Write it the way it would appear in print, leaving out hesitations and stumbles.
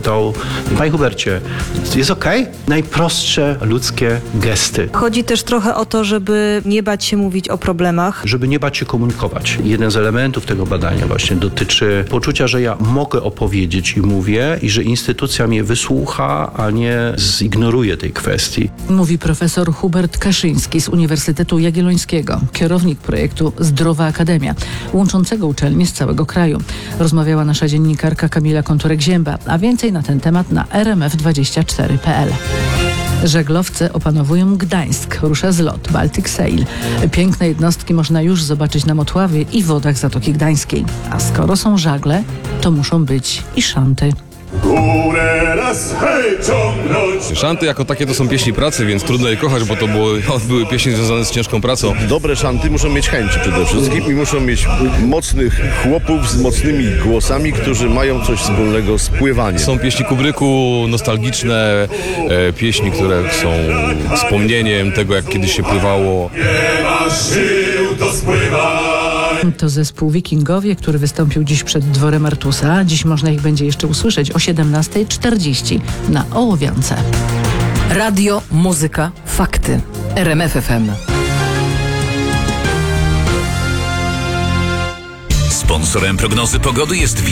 zapytał: Panie Hubercie, jest okej? Najprostsze ludzkie gesty. Chodzi też trochę o to, żeby nie bać się mówić o problemach. Żeby nie bać się komunikować. Jeden z elementów tego badania właśnie dotyczy poczucia, że ja mogę opowiedzieć i mówię i że instytucja mnie wysłucha, a nie zignoruje tej kwestii. Mówi profesor Hubert Kaszyński z Uniwersytetu Jagiellońskiego, kierownik projektu Zdrowa Akademia, łączącego uczelnie z całego kraju. Rozmawiała nasza dziennikarka Kamila Konturek-Zięba, a więcej na ten temat na rmf24.pl. Żaglowcy opanowują Gdańsk. Rusza zlot Baltic Sail. Piękne jednostki można już zobaczyć na Motławie i wodach Zatoki Gdańskiej. A skoro są żagle, to muszą być i szanty. Górę raz, hej, ciągnąć! Szanty jako takie to są pieśni pracy, więc trudno je kochać, bo to były pieśni związane z ciężką pracą. Dobre szanty muszą mieć chęci przede wszystkim i muszą mieć mocnych chłopów z mocnymi głosami, którzy mają coś wspólnego z pływaniem. Są pieśni Kubryku, nostalgiczne, pieśni, które są wspomnieniem tego, jak kiedyś się pływało. Nie masz sił do spływania. To zespół Wikingowie, który wystąpił dziś przed dworem Artusa. Dziś można ich będzie jeszcze usłyszeć o 17:40 na Ołowiance. Radio, muzyka, fakty. RMF FM. Sponsorem prognozy pogody jest